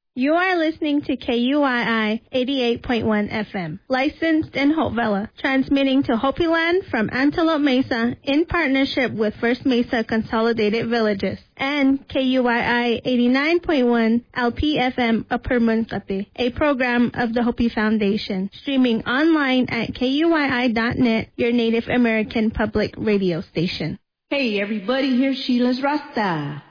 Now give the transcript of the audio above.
You are listening to KUII 88.1 FM, licensed in Hope Valley, transmitting to Hopi Land from Antelope Mesa in partnership with First Mesa Consolidated Villages, and KUII 89.1 LPFM Upper Munkapi, a program of the Hopi Foundation, streaming online at KUII.net, your Native American public radio station. Hey everybody, here's Sheila's Rasta.